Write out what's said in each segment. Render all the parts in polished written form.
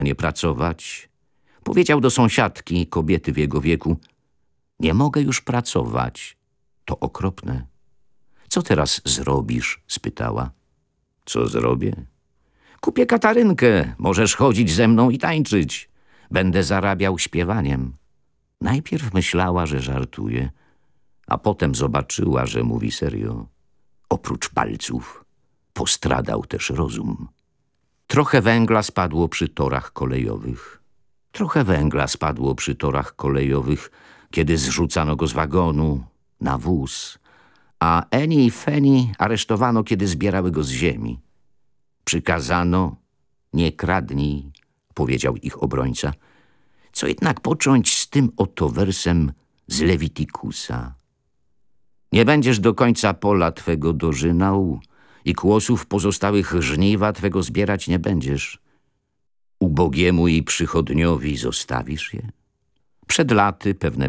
nie pracować. Powiedział do sąsiadki, kobiety w jego wieku: nie mogę już pracować. To okropne. Co teraz zrobisz? Spytała. Co zrobię? Kupię Katarynkę. Możesz chodzić ze mną i tańczyć. Będę zarabiał śpiewaniem. Najpierw myślała, że żartuje, a potem zobaczyła, że mówi serio. Oprócz palców postradał też rozum. Trochę węgla spadło przy torach kolejowych. Trochę węgla spadło przy torach kolejowych, kiedy zrzucano go z wagonu na wóz, a Eni i Feni aresztowano, kiedy zbierały go z ziemi. Przykazano: nie kradnij, powiedział ich obrońca. Co jednak począć z tym oto wersem z Lewitikusa? Nie będziesz do końca pola twego dożynał i kłosów pozostałych żniwa twego zbierać nie będziesz. Ubogiemu i przychodniowi zostawisz je? Przed laty pewne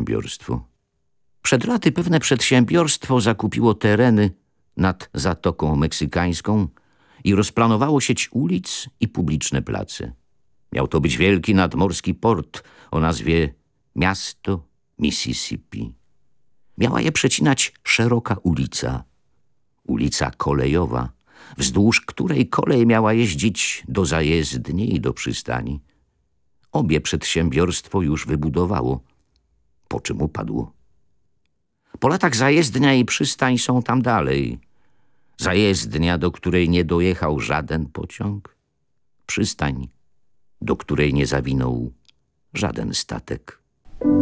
przedsiębiorstwo zakupiło tereny nad Zatoką Meksykańską i rozplanowało sieć ulic i publiczne place. Miał to być wielki nadmorski port o nazwie Miasto Mississippi. Miała je przecinać szeroka ulica kolejowa, wzdłuż której kolej miała jeździć do zajezdni i do przystani. Obie przedsiębiorstwo już wybudowało, po czym upadło. Po latach zajezdnia i przystań są tam dalej. Zajezdnia, do której nie dojechał żaden pociąg. Przystań, do której nie zawinął żaden statek.